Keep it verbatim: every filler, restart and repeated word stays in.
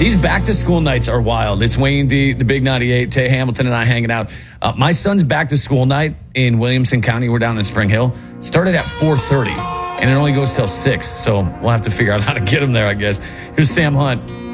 These back-to-school nights are wild. It's Wayne D, the Big ninety-eight, Tay Hamilton, and I hanging out. Uh, my son's back-to-school night in Williamson County, we're down in Spring Hill, started at four thirty, and it only goes till six, so we'll have to figure out how to get him there, I guess. Here's Sam Hunt.